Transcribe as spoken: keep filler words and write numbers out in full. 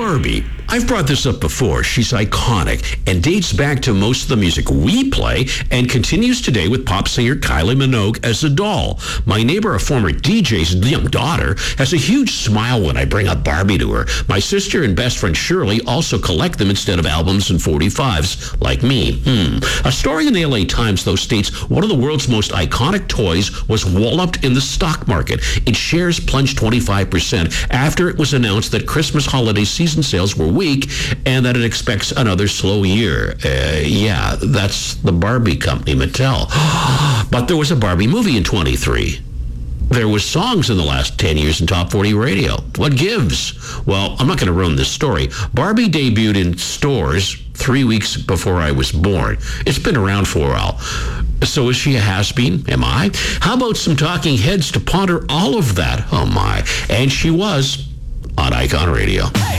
Barbie. I've brought this up before. She's iconic and dates back to most of the music we play and continues today with pop singer Kylie Minogue as a doll. My neighbor, a former D J's young daughter, has a huge smile when I bring up Barbie to her. My sister and best friend Shirley also collect them instead of albums and forty-fives, like me. Hmm. A story in the L A Times, though, states one of the world's most iconic toys was walloped in the stock market. Its shares plunged twenty-five percent after it was announced that Christmas holiday season sales were week and that it expects another slow year. Uh, yeah, that's the Barbie company, Mattel. But there was a Barbie movie in twenty-three. There was songs in the last ten years in Top forty radio. What gives? Well, I'm not going to ruin this story. Barbie debuted in stores three weeks before I was born. It's been around for a while. So is she a has-been? Am I? How about some talking heads to ponder all of that? Oh my. And she was on Icon Radio.